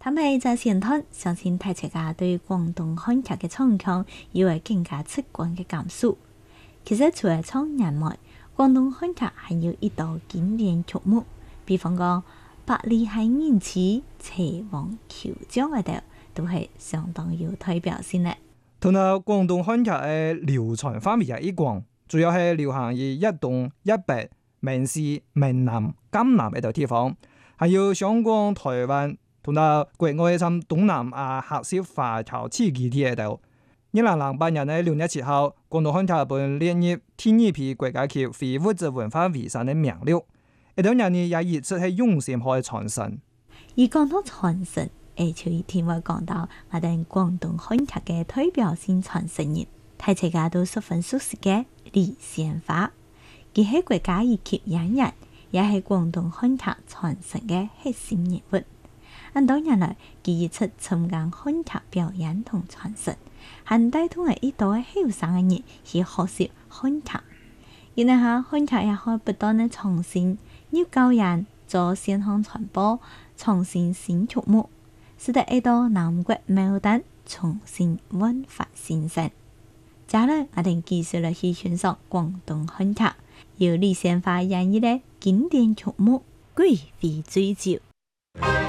他們在前段相信大家對廣東漢劇嘅唱腔有會更加直觀嘅感受。其實除了唱人外，廣東漢劇還有一道經典曲目，比方講《百里行人痴》《齊王求將》嗰度，都係相當有代表性嘅。 同埋廣東漢劇嘅流傳範圍也一廣，主要係流行於一東一北、閩西、閩南、江南呢度地方，還有香港、台灣同埋國外甚東南亞客家華僑地區呢度。2008年嘅6月7號，廣東漢劇本列入第二批國家級非物質文化遺產嘅名錄。呢兩年也一直係用心去傳承。 而講到傳承，就一定會講到我哋廣東漢劇嘅代表性傳承人，大家都十分熟悉嘅李仙花。佢係國家一級演員，也係廣東漢劇傳承嘅核心人物。咁多年來，佢一直參加漢劇表演同傳承，還帶動咗一代後生嘅人去學習漢劇。然後漢劇也可不斷嘅創新，要教人做線上傳播，創新新曲目，使得一道南國矛盾重新煥發新生。接下來我哋繼續嚟去欣賞廣東漢劇，由李仙花演繹嘅經典曲目《貴妃醉酒》。